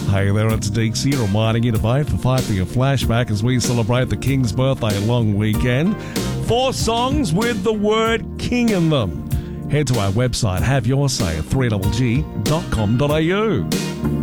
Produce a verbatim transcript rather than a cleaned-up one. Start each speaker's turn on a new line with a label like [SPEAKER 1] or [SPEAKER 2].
[SPEAKER 1] Hey there, it's Deeksy reminding you to vote for Fight for Your Flashback as we celebrate the King's birthday long weekend. Four songs with the word King in them. Head to our website, have your say at three g g dot com dot a u.